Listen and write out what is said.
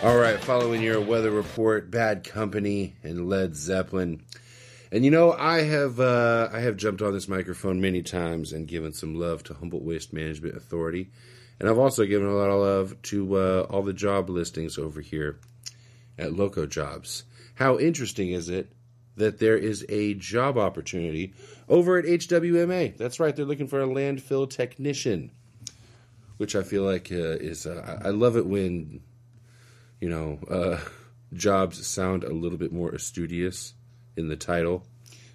All right, following your weather report, Bad Company and Led Zeppelin. And you know, I have jumped on this microphone many times and given some love to Humboldt Waste Management Authority. And I've also given a lot of love to all the job listings over here at Loco Jobs. How interesting is it that there is a job opportunity over at HWMA? That's right, they're looking for a landfill technician, which I feel like is... I love it when, jobs sound a little bit more studious in the title.